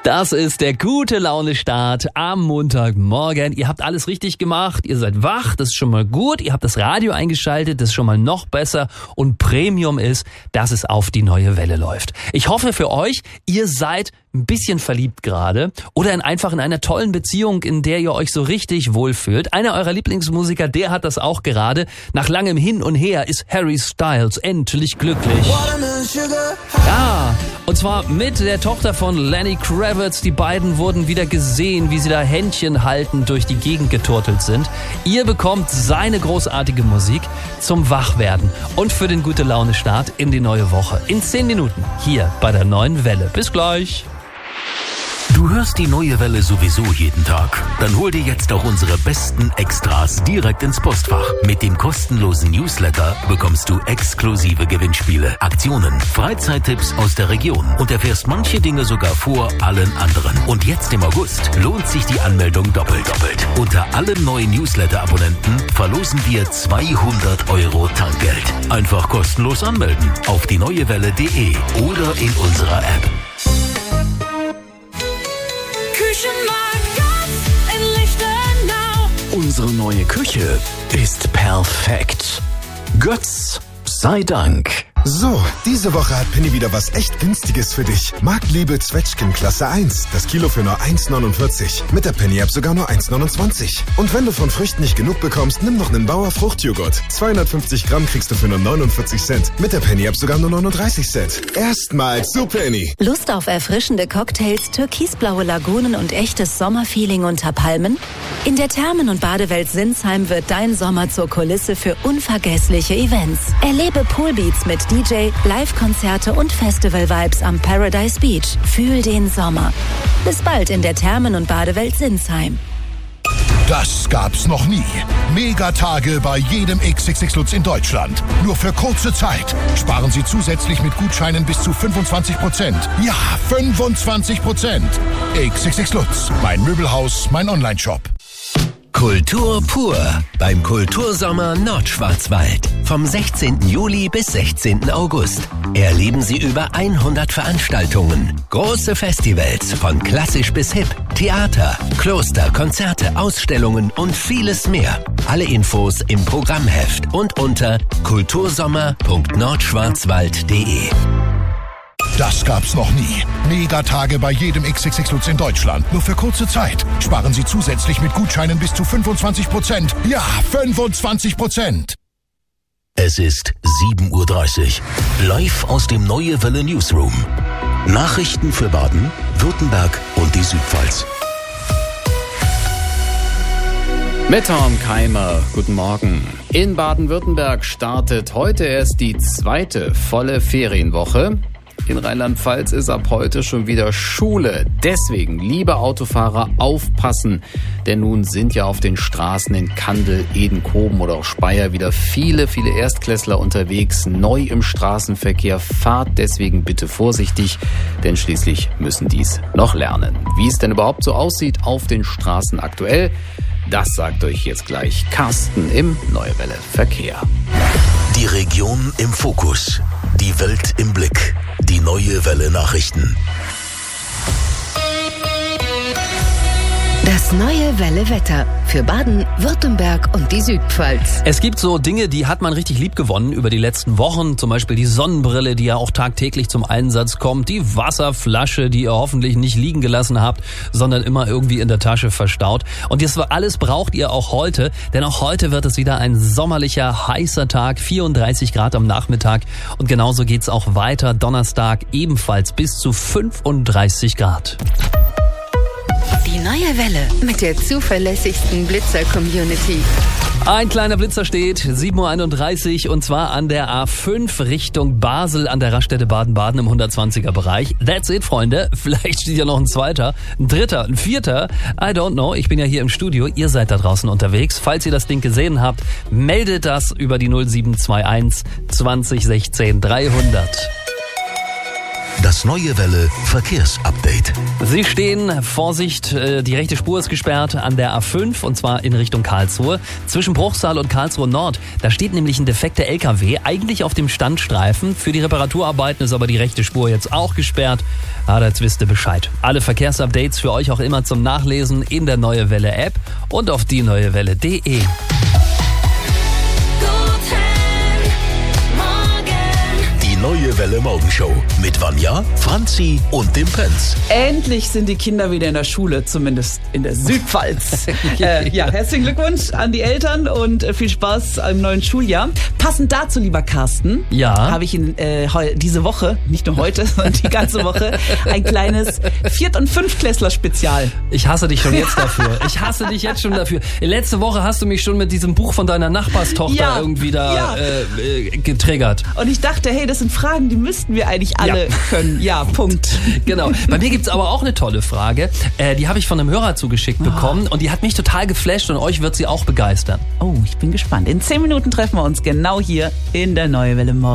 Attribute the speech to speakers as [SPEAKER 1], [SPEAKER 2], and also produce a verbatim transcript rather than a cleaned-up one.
[SPEAKER 1] Das ist der gute Laune-Start am Montagmorgen. Ihr habt alles richtig gemacht, ihr seid wach, das ist schon mal gut. Ihr habt das Radio eingeschaltet, das ist schon mal noch besser. Und Premium ist, dass es auf die neue Welle läuft. Ich hoffe für euch, ihr seid ein bisschen verliebt gerade oder in einfach in einer tollen Beziehung, in der ihr euch so richtig wohlfühlt. Einer eurer Lieblingsmusiker, der hat das auch gerade. Nach langem Hin und Her ist Harry Styles endlich glücklich. Ja, und zwar mit der Tochter von Lenny Kravitz. Die beiden wurden wieder gesehen, wie sie da Händchen haltend durch die Gegend geturtelt sind. Ihr bekommt seine großartige Musik zum Wachwerden und für den Gute-Laune-Start in die neue Woche. In zehn Minuten hier bei der neuen Welle. Bis gleich.
[SPEAKER 2] Du hörst die neue Welle sowieso jeden Tag. Dann hol dir jetzt auch unsere besten Extras direkt ins Postfach. Mit dem kostenlosen Newsletter bekommst du exklusive Gewinnspiele, Aktionen, Freizeittipps aus der Region und erfährst manche Dinge sogar vor allen anderen. Und jetzt im August lohnt sich die Anmeldung doppelt doppelt. Unter allen neuen Newsletter-Abonnenten verlosen wir zweihundert Euro Tankgeld. Einfach kostenlos anmelden auf die neue welle punkt de oder in unserer App.
[SPEAKER 3] Unsere neue Küche ist perfekt. Götz sei Dank.
[SPEAKER 4] So, diese Woche hat Penny wieder was echt Günstiges für dich. Marktliebe Zwetschgen Klasse eins. Das Kilo für nur eins neunundvierzig. Mit der Penny-App sogar nur eins neunundzwanzig. Und wenn du von Früchten nicht genug bekommst, nimm noch einen Bauer Fruchtjoghurt. zweihundertfünfzig Gramm kriegst du für nur neunundvierzig Cent. Mit der Penny-App sogar nur neununddreißig Cent. Erstmals zu Penny.
[SPEAKER 5] Lust auf erfrischende Cocktails, türkisblaue Lagunen und echtes Sommerfeeling unter Palmen? In der Thermen- und Badewelt Sinsheim wird dein Sommer zur Kulisse für unvergessliche Events. Erlebe Poolbeats mit D J, Live-Konzerte und Festival-Vibes am Paradise Beach. Fühl den Sommer. Bis bald in der Thermen- und Badewelt Sinsheim.
[SPEAKER 6] Das gab's noch nie. Megatage bei jedem X X X Lutz in Deutschland. Nur für kurze Zeit. Sparen Sie zusätzlich mit Gutscheinen bis zu fünfundzwanzig Prozent. Ja, fünfundzwanzig Prozent. X X X Lutz. Mein Möbelhaus, mein Onlineshop.
[SPEAKER 2] Kultur pur beim Kultursommer Nordschwarzwald. Vom sechzehnten Juli bis sechzehnten August erleben Sie über hundert Veranstaltungen. Große Festivals von klassisch bis hip, Theater, Kloster, Konzerte, Ausstellungen und vieles mehr. Alle Infos im Programmheft und unter kultursommer punkt nordschwarzwald punkt de.
[SPEAKER 6] Das gab's noch nie. Megatage bei jedem X X X Lutz in Deutschland. Nur für kurze Zeit. Sparen Sie zusätzlich mit Gutscheinen bis zu fünfundzwanzig Prozent. Ja, fünfundzwanzig Prozent.
[SPEAKER 2] Es ist sieben Uhr dreißig. Live aus dem Neue Welle Newsroom. Nachrichten für Baden, Württemberg und die Südpfalz.
[SPEAKER 7] Mit Tom Keimer, guten Morgen. In Baden-Württemberg startet heute erst die zweite volle Ferienwoche. In Rheinland-Pfalz ist ab heute schon wieder Schule. Deswegen, liebe Autofahrer, aufpassen. Denn nun sind ja auf den Straßen in Kandel, Edenkoben oder auch Speyer wieder viele, viele Erstklässler unterwegs. Neu im Straßenverkehr. Fahrt deswegen bitte vorsichtig, denn schließlich müssen die's noch lernen. Wie es denn überhaupt so aussieht auf den Straßen aktuell, das sagt euch jetzt gleich Carsten im Neue Welle Verkehr.
[SPEAKER 2] Die Region im Fokus. Die Welt im Blick. Die Neue Welle Nachrichten.
[SPEAKER 5] Das Neue Welle Wetter für Baden, Württemberg und die Südpfalz.
[SPEAKER 1] Es gibt so Dinge, die hat man richtig lieb gewonnen über die letzten Wochen. Zum Beispiel die Sonnenbrille, die ja auch tagtäglich zum Einsatz kommt. Die Wasserflasche, die ihr hoffentlich nicht liegen gelassen habt, sondern immer irgendwie in der Tasche verstaut. Und das alles braucht ihr auch heute, denn auch heute wird es wieder ein sommerlicher, heißer Tag. vierunddreißig Grad am Nachmittag. Und genauso geht's auch weiter. Donnerstag ebenfalls bis zu fünfunddreißig Grad.
[SPEAKER 5] Die Neue Welle mit der zuverlässigsten Blitzer-Community.
[SPEAKER 1] Ein kleiner Blitzer steht, sieben Uhr einunddreißig, und zwar an der A fünf Richtung Basel an der Raststätte Baden-Baden im hundertzwanziger Bereich. That's it, Freunde. Vielleicht steht ja noch ein zweiter, ein dritter, ein vierter. I don't know. Ich bin ja hier im Studio. Ihr seid da draußen unterwegs. Falls ihr das Ding gesehen habt, meldet das über die null sieben zwei eins zwanzig sechzehn dreihundert.
[SPEAKER 2] Das Neue Welle Verkehrsupdate.
[SPEAKER 1] Sie stehen, Vorsicht, die rechte Spur ist gesperrt an der A fünf und zwar in Richtung Karlsruhe. Zwischen Bruchsal und Karlsruhe Nord, da steht nämlich ein defekter L K W, eigentlich auf dem Standstreifen. Für die Reparaturarbeiten ist aber die rechte Spur jetzt auch gesperrt. Ah, jetzt wisst ihr Bescheid. Alle Verkehrsupdates für euch auch immer zum Nachlesen in der Neue Welle App und auf die neue welle punkt de.
[SPEAKER 2] Neue Welle Morgenshow mit Vanja, Franzi und dem Prinz.
[SPEAKER 8] Endlich sind die Kinder wieder in der Schule, zumindest in der Südpfalz. äh, ja, herzlichen Glückwunsch an die Eltern und äh, viel Spaß im neuen Schuljahr. Passend dazu, lieber Carsten,
[SPEAKER 1] ja,
[SPEAKER 8] habe ich in, äh, diese Woche, nicht nur heute, sondern die ganze Woche, ein kleines Viert- und Fünftklässler-Spezial.
[SPEAKER 1] Ich hasse dich schon jetzt dafür. Ich hasse dich jetzt schon dafür. Letzte Woche hast du mich schon mit diesem Buch von deiner Nachbarstochter
[SPEAKER 8] ja,
[SPEAKER 1] irgendwie da
[SPEAKER 8] ja.
[SPEAKER 1] äh, getriggert.
[SPEAKER 8] Und ich dachte, hey, das sind Fragen, die müssten wir eigentlich alle
[SPEAKER 1] ja.
[SPEAKER 8] können. Ja, Punkt.
[SPEAKER 1] Genau. Bei mir gibt's aber auch eine tolle Frage. Äh, die habe ich von einem Hörer zugeschickt oh. bekommen und die hat mich total geflasht und euch wird sie auch begeistern.
[SPEAKER 8] Oh, ich bin gespannt. In zehn Minuten treffen wir uns genau hier in der Neue Welle Morgen.